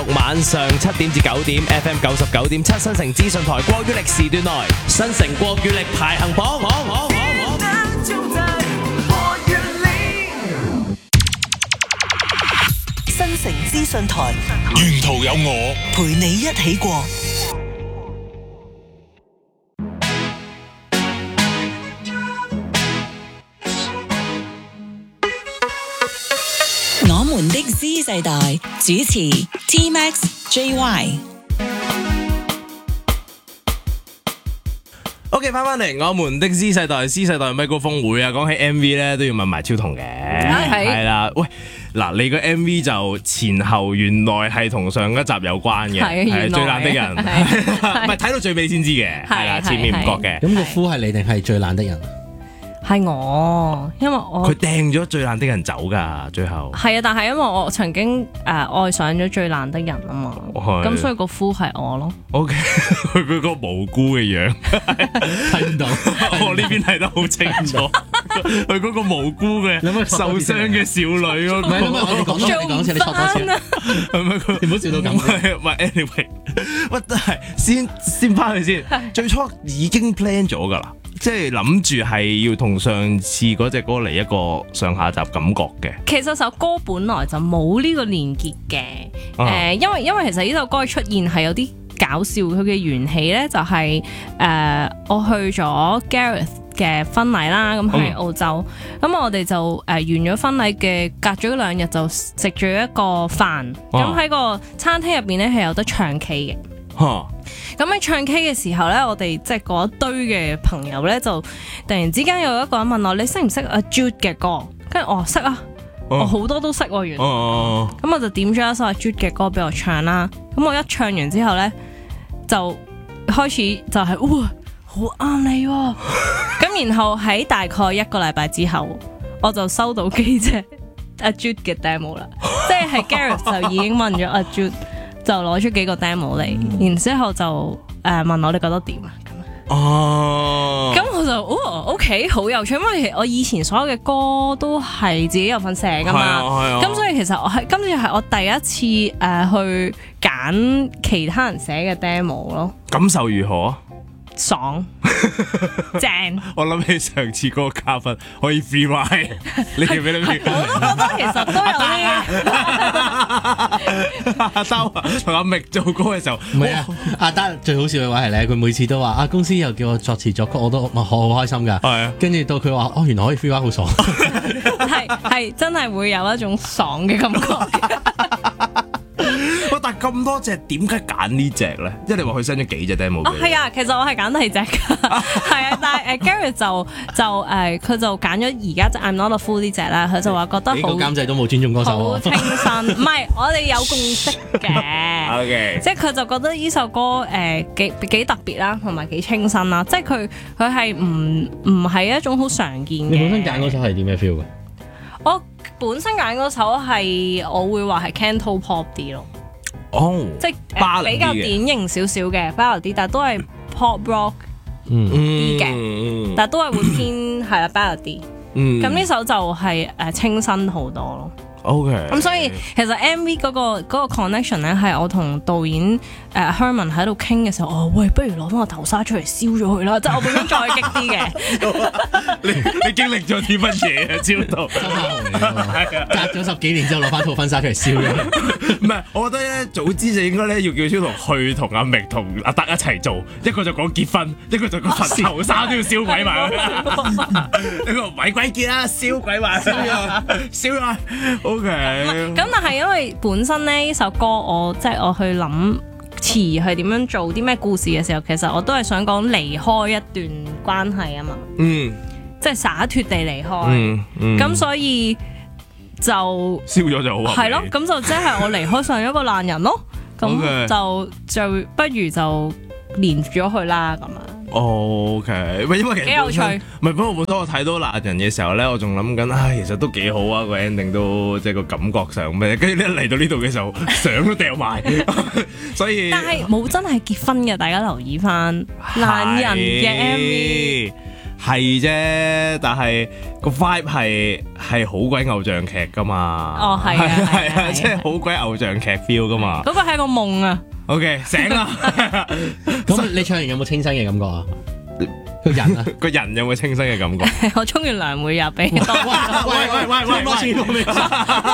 晚上7點至9點 FM 99.7新城資訊台國語力時段內，新城國語力排行榜。 新城資訊台， 沿途有我陪你一起過。我們的 Z 世代主持 T-Max JY。OK， 翻嚟我們的 Z 世代咪高峰會啊！講起 MV 咧，都要問埋超彤嘅，係啦。喂，嗱，你個 MV 就前後原來係同上一集有關嘅，係最爛的人，唔係睇到最尾先知嘅，係啦，前面唔覺嘅。 咁個夫係你定係最爛的人？ 係我，因為我佢掟咗最爛的人走㗎，最後係啊，但係因為我曾經愛上咗最爛的人啊嘛，咁所以個夫係我咯。 OK， 佢個無辜嘅樣睇唔到， 我呢邊睇得好清楚。佢嗰個無辜嘅受傷嘅少女嗰個， 唔係我哋講多次，你錯多次， 係咪佢？ 你唔好笑到咁。 唔係 anyway， 喂，都係先翻去先。最初已經 plan 咗㗎啦。即係諗住係要同上次嗰隻歌嚟一個上下集感覺嘅。 其實首歌本來就冇呢個連結嘅，因為其實呢首歌嘅出現係有啲搞笑，佢嘅緣起咧就係、我去咗 Gareth 嘅婚禮啦，咁喺澳洲，咁我哋就完咗婚禮嘅，隔咗2日就食咗一個飯，咁喺個餐廳入邊咧係有得唱 K 嘅。咁喺唱 K 嘅時候咧，我哋即係嗰一堆嘅朋友咧，就突然之間有一個人問我：你識唔識阿 Jude 嘅歌？跟住我識啊，我好多都識喎，原來。咁我就點咗一首阿 Jude 嘅歌俾我唱啦。咁我一唱完之後咧，就開始就係哇，好啱你喎。咁然後喺大概1個禮拜之後，我就收到幾隻阿 Jude 嘅 demo 啦，即係 Gareth 就已經問咗阿 Jude。就攞出幾個 demo 嚟，然之後就問我你覺得點啊？咁我就OK 好有趣，因為我以前所有嘅歌都係自己有份寫噶嘛，咁所以其實我係今次係我第一次去揀其他人寫嘅 demo 咯。 感受如何啊？ 爽正！ 我諗起上次嗰個嘉賓可以 free ride， 你記唔記得？ 我都覺得其實都有啲。 阿兜同阿明做歌嘅時候， 唔係啊，阿德最好笑嘅話係咧，佢每次都話啊公司又叫我作詞作曲，我都好開心㗎。係啊，跟住到佢話原來可以 free ride 好爽， 係真係會有一種爽嘅感覺。 但係咁多隻點解揀呢隻咧？即係你話佢 send 咗幾隻 demo 俾你？ 係啊，其實我係揀第二隻㗎，係啊，但係Gareth 佢就揀咗而家I'm Not a Fool 呢隻啦，佢就話覺得好。 呢個監製都冇尊重歌手喎。 好清新，唔係我哋有共識嘅。 OK， 即係佢就覺得呢首歌幾特別啦，同埋幾清新啦，即係佢係唔係一種好常見嘅。 你本身揀嗰首係點嘅 feel 㗎？ 我本身揀嗰首係我會話係 Canto Pop 啲咯。即係比較典型少少嘅巴樂啲，但係都係 pop rock 啲嘅，但係都係會偏係啦巴樂啲。咁呢首就係清新好多咯。 OK， 咁所以其實 MV 嗰個 connection 咧係我同導演Herman 喺度傾嘅時候，喂，不如攞翻個頭紗出嚟燒咗佢啦！即係我本身再激啲嘅。 你經歷咗啲乜嘢啊？超導隔咗10幾年之後攞翻套婚紗出嚟燒咗。 唔係，我覺得咧早知就應該咧要叫超導去同阿明同阿德一齊做，一個就講結婚，一個就講頭紗都要燒鬼埋。一個咪鬼結啦，燒鬼埋，燒咗。OK， 咁但係因為本身咧呢首歌我去諗詞係點樣做啲咩故事嘅時候，其實我都係想講離開一段關係啊嘛，即係灑脫地離開，咁所以就燒咗就好啊， 係咯，咁就即係我離開上一個爛人咯，咁就不如就連咗佢啦咁啊。 OK， 因為其實幾有趣。 唔係，不過本身我睇到爛人嘅時候咧，我仲諗緊，其實都幾好啊，個 ending 都即係個感覺上咩，跟住一嚟到呢度嘅時候，相都掉埋，所以但係冇真係結婚嘅，大家留意翻爛人嘅 MV。 係啫，但係個 vibe 係好鬼偶像劇噶嘛。 哦，係啊， 即係好鬼偶像劇 feel 噶嘛。 嗰個係個夢啊。 OK， 醒啦。 咁你唱完有冇清新嘅感覺啊？個人啊， 個人有冇清新嘅感覺？ 我沖完涼會入俾多。 喂，多錢我未唱，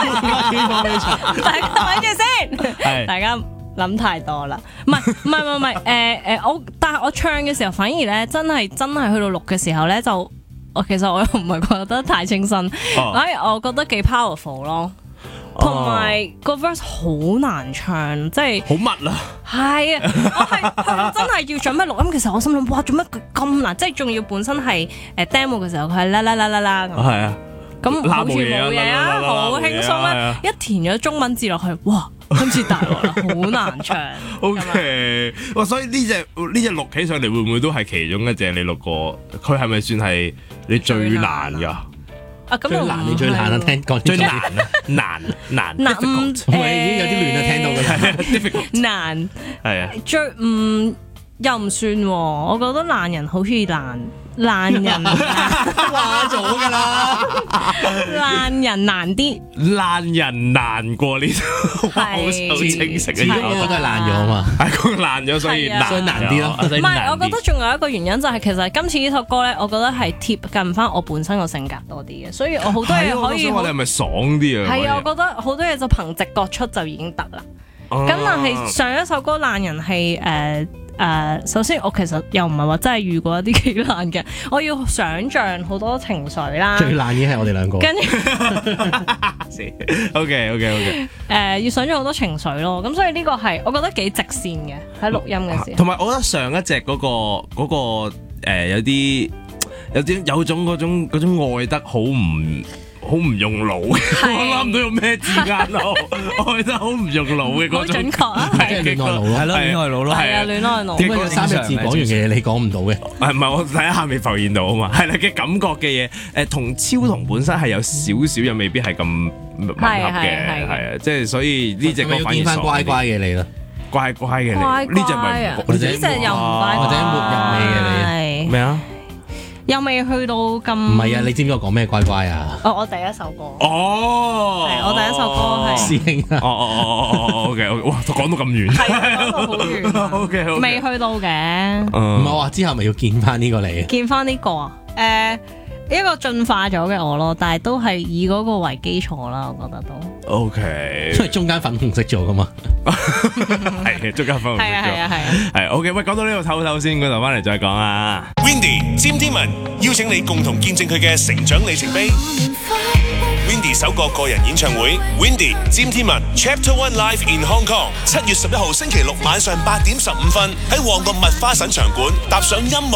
大家睇住先，大家諗太多啦。唔係，但係我唱嘅時候，反而咧真係去到錄嘅時候咧，其實我又唔係覺得太清新，我覺得幾 powerful 咯。同埋個 verse 好難唱，即係好密啊！ 係啊，我係真係要準備錄音嘅時候，我心諗哇，做乜咁難？即係仲要本身係demo 嘅時候，佢係啦咁。係啊，咁好似冇嘢啊，好輕鬆啊！一填咗中文字落去，哇，今次大鑊啦，好難唱。 OK， 哇！所以呢隻錄起上嚟，會唔會都係其中一隻你錄過？佢係咪算係你最難㗎？ 最難你最難啊！聽講最難啊，難。 喂，已經有啲亂啦，聽到嘅。 難係啊， 又唔算喎，我覺得爛人好似爛人話咗㗎啦， 爛人難啲， 爛人難過呢度，好清晰嘅。 始終嗰個都係爛咗啊嘛， 係嗰個爛咗，所以難啲咯。 唔係，我覺得仲有一個原因就係其實今次呢首歌咧，我覺得係貼近翻我本身個性格多啲嘅，所以我好多嘢可以。 我哋係咪爽啲啊？ 係啊，我覺得好多嘢就憑直覺出就已經得啦。咁但係上一首歌爛人係首先我其實又唔係話真係遇過一啲幾爛嘅，我要想像好多情緒啦。 最爛已經係我哋兩個。跟住 ，OK。 要想像好多情緒咯，咁所以呢個係我覺得幾直線嘅喺錄音嘅時候。 同埋我覺得上一隻嗰個有種嗰種愛得好唔用腦，我諗唔到用咩字眼咯，愛得好唔用腦嘅嗰種。 好準確啊！ 即係戀愛腦咯， 係咯，戀愛腦咯， 係啊，戀愛腦。 點解有3隻字講完嘅嘢你講唔到嘅？ 唔係我睇下未浮現到啊嘛，係啦嘅感覺嘅嘢，同超同本身係有少少又未必係咁吻合嘅，係啊，即係所以呢隻歌反而翻乖乖嘅你啦， 乖乖嘅你，呢隻咪呢隻又唔乖， 或者沒入味嘅你咩啊？ 又未去到咁。 唔係啊！你知唔知我講咩乖乖啊？ 我第一首歌。 係我第一首歌係師兄啊。 OK，哇，講到咁遠。 係講到好遠。OK，未去到嘅。 唔係話之後咪要見翻呢個你？ 見翻呢個啊？一個進化咗嘅我咯，但係都係以嗰個為基礎啦，我覺得都。 OK。 因為中間粉紅色做噶嘛。 係中間粉紅色做。係啊。係 OK， 喂，講到呢度唞先，嗰度翻嚟再講啊。 Windy 詹天文邀請你共同見證佢嘅成長里程碑。Windy 首個人演唱會 Windy 詹天文 Chapter One Live in Hong Kong， 7月11號星期六晚上8點15分喺旺角麥花臣場館踏上音樂